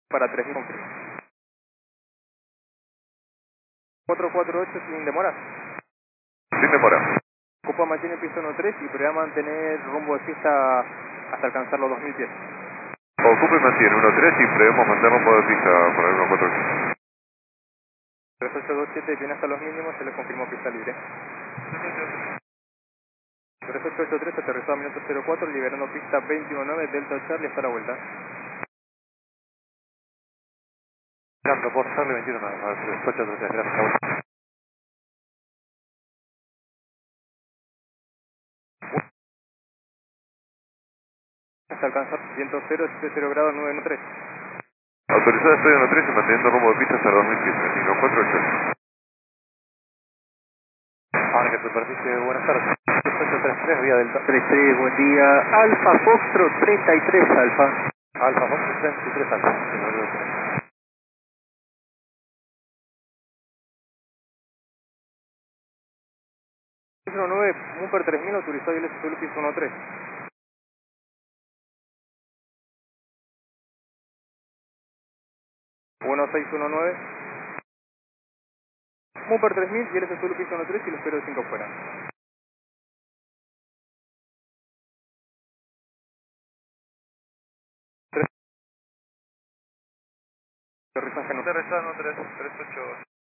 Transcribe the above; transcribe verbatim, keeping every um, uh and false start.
para tres mil. cuatro cuatro ocho sin demora. Sin demora. Ocupa mantiene pista uno tres y prevé mantener rumbo de pista hasta alcanzar los dos mil pies. Ocupe y mantiene uno tres y prevemos mantener rumbo de pista por el uno cuatro ocho. tres ocho dos siete viene hasta los mínimos, se le confirmó pista libre. tres ocho ocho tres aterrizado a minuto cero cuatro, liberando pista veintiuno nueve, Delta Charlie hasta la vuelta. Mirando por Charlie veintiuno nueve, a ver, tres ocho tres, gracias. Hasta alcanzar viento cero, cero grados nueve tres. Autorizado estoy uno tres y manteniendo rumbo de pista hasta dos mil pies, uno cuatro ocho. Ahora que superficie, buenas tardes. tres ocho tres tres, vía Delta. tres tres, buen día. Alfa Foxtrot treinta y tres Alfa. Alfa, Fox treinta y tres Alfa. Sí, no olvido tener. uno nueve, Mumper tres mil, autorizado y el S P piso uno tres. uno seis uno nueve. Mumper tres mil y el S P piso uno tres y lo espero de cinco fuera. tres. Aterrizado uno tres, tres ocho.